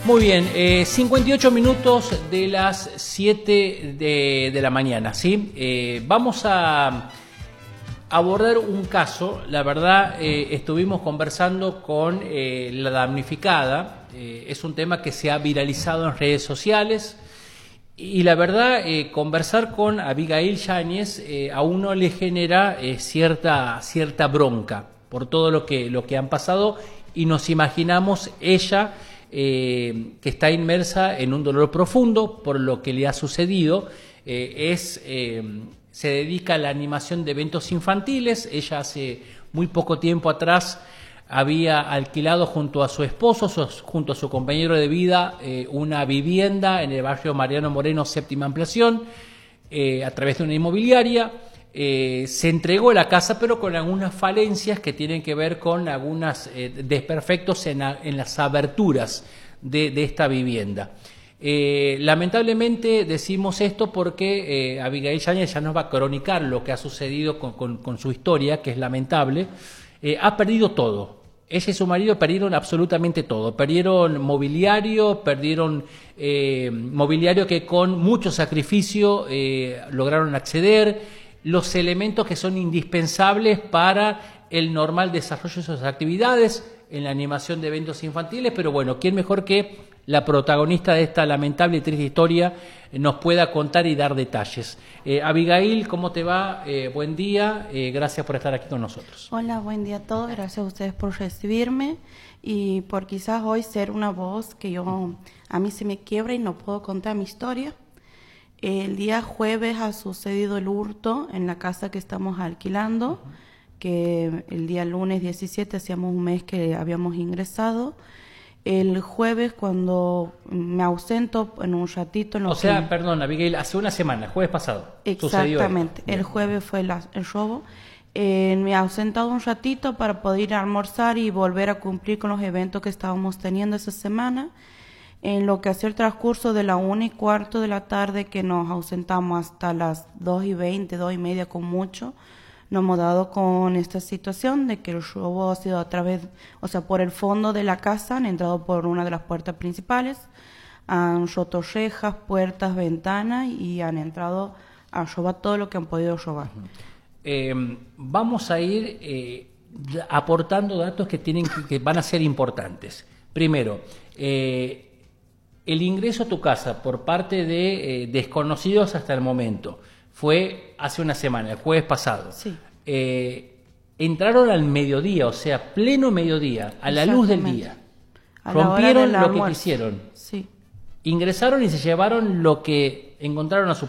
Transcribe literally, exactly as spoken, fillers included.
Muy bien, eh, cincuenta y ocho minutos de las siete de, de la mañana, ¿sí? Eh, vamos a abordar un caso. La verdad, eh, estuvimos conversando con eh, la damnificada. Eh, es un tema que se ha viralizado en redes sociales. Y la verdad, eh, conversar con Abigail Yáñez eh, a uno le genera eh, cierta, cierta bronca por todo lo que, lo que han pasado, y nos imaginamos ella eh, que está inmersa en un dolor profundo por lo que le ha sucedido. Eh, es, eh, se dedica a la animación de eventos infantiles. Ella hace muy poco tiempo atrás había alquilado junto a su esposo, su, junto a su compañero de vida, eh, una vivienda en el barrio Mariano Moreno, séptima ampliación, eh, a través de una inmobiliaria. Eh, se entregó la casa, pero con algunas falencias que tienen que ver con algunos eh, desperfectos en, a, en las aberturas de, de esta vivienda. Eh, lamentablemente decimos esto porque eh, Abigail Yáñez ya nos va a cronicar lo que ha sucedido con, con, con su historia, que es lamentable. Eh, ha perdido todo. Ella y su marido perdieron absolutamente todo. Perdieron mobiliario, perdieron eh, mobiliario que con mucho sacrificio eh, lograron acceder, los elementos que son indispensables para el normal desarrollo de sus actividades en la animación de eventos infantiles. Pero bueno, ¿quién mejor que la protagonista de esta lamentable y triste historia nos pueda contar y dar detalles? Eh, Abigail, ¿cómo te va? Eh, buen día, eh, gracias por estar aquí con nosotros. Hola, buen día a todos, gracias a ustedes por recibirme y por quizás hoy ser una voz que yo, a mí se me quiebra y no puedo contar mi historia. El día jueves ha sucedido el hurto en la casa que estamos alquilando, uh-huh. que el día lunes diecisiete, hacíamos un mes que habíamos ingresado. El jueves, cuando me ausento en un ratito... En o sea, que... perdón, Abigail, hace una semana, jueves pasado. Exactamente, el jueves fue la, el robo. Eh, me he ausentado un ratito para poder ir a almorzar y volver a cumplir con los eventos que estábamos teniendo esa semana. En lo que hacía el transcurso de la una y cuarto de la tarde, que nos ausentamos hasta las dos y veinte, dos y media con mucho, nos hemos dado con esta situación de que el robo ha sido a través, o sea, por el fondo de la casa, han entrado por una de las puertas principales, han roto rejas, puertas, ventanas y han entrado a robar todo lo que han podido robar. Eh, vamos a ir eh, aportando datos que, tienen, que van a ser importantes. Primero, eh, el ingreso a tu casa por parte de eh, desconocidos hasta el momento fue hace una semana, el jueves pasado. Sí. Eh, entraron al mediodía, o sea, pleno mediodía, a la luz del día. Rompieron lo que quisieron. Sí. Ingresaron y se llevaron lo que encontraron a su